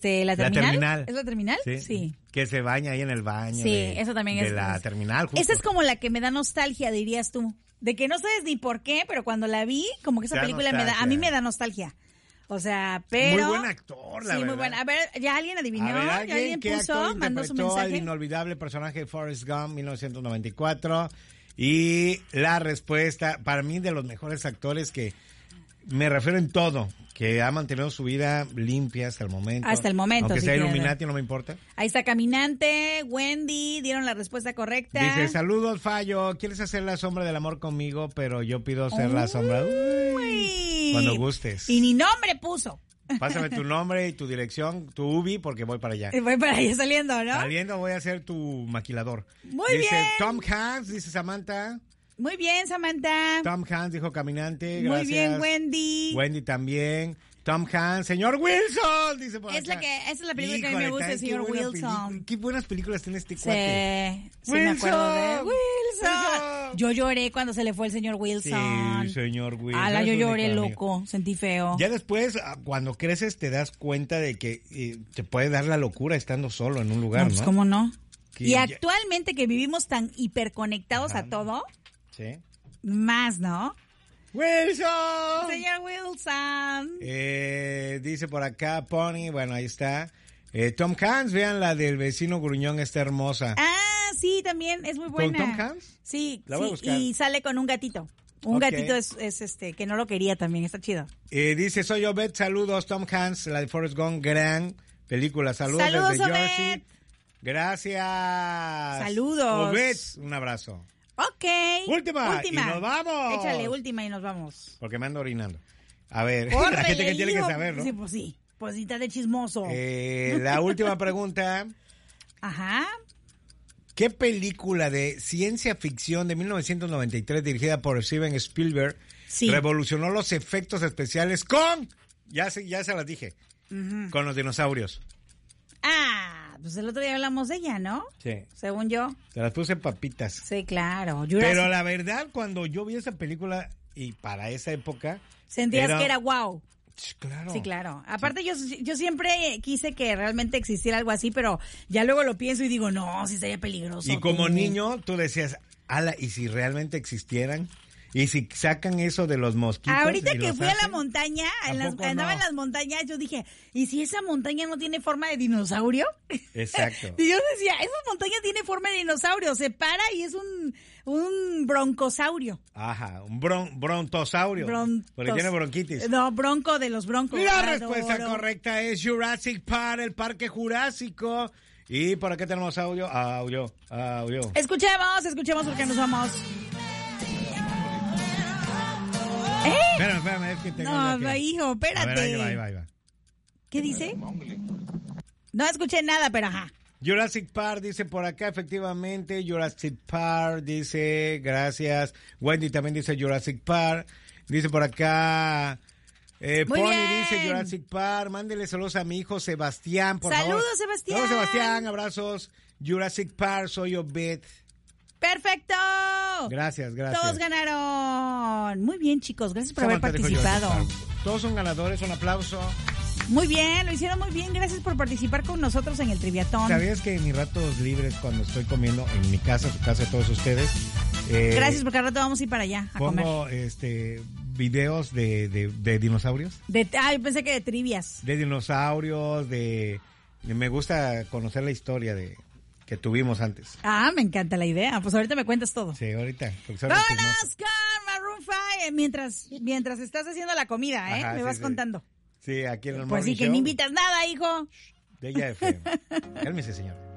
¿La terminal? ¿Es la terminal? Sí. Que se baña ahí en el baño. Sí, eso también es. De la terminal, justo. Esa es como la que me da nostalgia, dirías tú. De que no sabes ni por qué, pero cuando la vi, como que esa película a mí me da nostalgia. O sea, pero... Muy buen actor, la verdad. Sí, muy buen. A ver, ¿ya alguien adivinó? ¿Ya alguien puso? ¿Mandó su mensaje? Al inolvidable personaje de Forrest Gump, 1994. Y la respuesta, para mí, de los mejores actores que me refiero en todo, que ha mantenido su vida limpia hasta el momento. Hasta el momento, aunque sí. sea Illuminati, no me importa. Ahí está Caminante, Wendy, dieron la respuesta correcta. Dice, saludos, Fallo, ¿quieres hacer la sombra del amor conmigo? Pero yo pido ser la sombra. Cuando gustes. Y ni nombre puso. Pásame tu nombre y tu dirección, tu UBI, porque voy para allá. Voy para allá saliendo, ¿no? Saliendo voy a ser tu maquilador. Muy bien. Dice Tom Hanks, dice Samantha. Muy bien, Samantha. Tom Hanks dijo Caminante, gracias. Muy bien, Wendy. Wendy también. Tom Hanks, señor Wilson, dice por acá. Esa es la película que a mí me gusta, el señor Wilson. Qué buenas películas tiene este cuate. Sí, me acuerdo de Wilson. Yo lloré cuando se le fue el señor Wilson. Sí, señor Wilson. Ala, yo lloré, loco, sentí feo. Ya después, cuando creces, te das cuenta de que te puede dar la locura estando solo en un lugar, ¿no? Pues, ¿cómo no? Y actualmente que vivimos tan hiperconectados a todo, sí, más, ¿no? ¡Wilson! Señor Wilson. Dice por acá, Pony, bueno, ahí está. Tom Hanks, vean la del vecino gruñón, está hermosa. Ah, sí, también, es muy buena. ¿Con Tom Hanks? Sí, la voy a buscar. Y sale con un gatito. Un gatito es que no lo quería también, está chido. Dice, soy Obed, saludos, Tom Hanks, la de Forrest Gump, gran película. Saludos desde Obed. Jersey. Gracias. Saludos. Obed, un abrazo. Ok. Última. Y nos vamos. Échale, última y nos vamos. Porque me ando orinando. A ver, Córrele, la gente que tiene que saber, ¿no? Sí, pues sí. Pues sí, está de chismoso. La última pregunta. Ajá. ¿Qué película de ciencia ficción de 1993 dirigida por Steven Spielberg revolucionó los efectos especiales con... Ya se las dije. Con los dinosaurios. Pues el otro día hablamos de ella, ¿no? Sí. Según yo. Te las puse papitas. Sí, claro. Pero la verdad, cuando yo vi esa película, y para esa época... Sentías que era wow. Claro. Sí, claro. Aparte, yo siempre quise que realmente existiera algo así, pero ya luego lo pienso y digo, no, sí sería peligroso. Y como niño, tú decías, ala, ¿y si realmente existieran? ¿Y si sacan eso de los mosquitos? Ahorita que fui a la montaña, andaba en las montañas, yo dije, ¿y si esa montaña no tiene forma de dinosaurio? Exacto. Y yo decía, esa montaña tiene forma de dinosaurio, se para y es un broncosaurio. Ajá, un brontosaurio. Porque tiene bronquitis. No, bronco de los broncos. La respuesta correcta es Jurassic Park, el Parque Jurásico. Y por acá tenemos audio. Escuchemos porque nos vamos. Espérame, es que tengo... No, hijo, espérate. A ver, ahí va. ¿Qué dice? No escuché nada, pero ajá. Jurassic Park dice por acá, efectivamente. Jurassic Park dice, gracias. Wendy también dice Jurassic Park. Dice por acá... Pony dice Jurassic Park. Mándele saludos a mi hijo Sebastián, por favor. Saludos, Sebastián. Saludos, Sebastián. Abrazos. Jurassic Park, soy Obed. ¡Perfecto! Gracias. Todos ganaron. Muy bien, chicos. Gracias por haber participado. Todos son ganadores. Un aplauso. Muy bien, lo hicieron muy bien. Gracias por participar con nosotros en el Triviatón. ¿Sabías que en mis ratos libres, cuando estoy comiendo en mi casa, su casa de todos ustedes... Gracias, porque al rato vamos a ir para allá a comer. Pongo videos de dinosaurios. Yo pensé que de trivias. De dinosaurios, me gusta conocer la historia que tuvimos antes. Me encanta la idea. Pues ahorita me cuentas todo. Sí, ahorita. ¡Vámonos con Maroon 5! Mientras estás haciendo la comida, Ajá, me vas contando. Sí, aquí en el Pues sí, que no invitas nada, hijo. De ella FM. Cálmese, señor.